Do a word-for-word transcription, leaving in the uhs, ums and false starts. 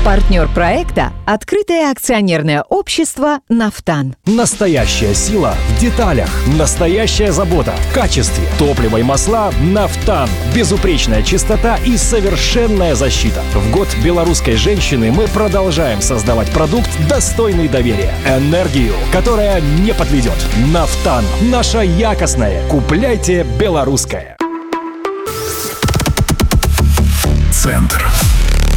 Партнер проекта – открытое акционерное общество «Нафтан». Настоящая сила в деталях. Настоящая забота в качестве. Топливо и масла «Нафтан». Безупречная чистота и совершенная защита. В год белорусской женщины мы продолжаем создавать продукт, достойный доверия. Энергию, которая не подведет. «Нафтан». Наша якостная. Купляйте белорусское. Центр